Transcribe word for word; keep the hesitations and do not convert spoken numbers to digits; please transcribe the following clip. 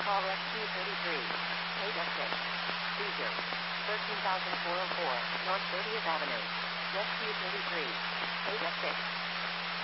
Call Rescue thirty-three. eight S six. Seizure. thirteen thousand four oh four, North thirtieth Avenue. Rescue thirty-three. eight S six.